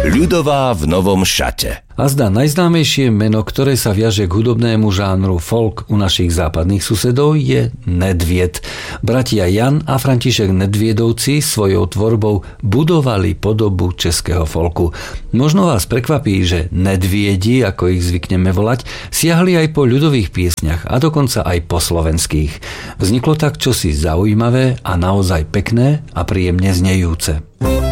Ľudová v novom šate. A zdá najznámejšie meno, ktoré sa viaže k hudobnému žánru folk u našich západných susedov, je Nedvied. Bratia Jan a František Nedviedovci svojou tvorbou budovali podobu českého folku. Možno vás prekvapí, že Nedviedi, ako ich zvykneme volať, siahli aj po ľudových piesňach a dokonca aj po slovenských. Vzniklo tak čosi zaujímavé a naozaj pekné a príjemne znejúce.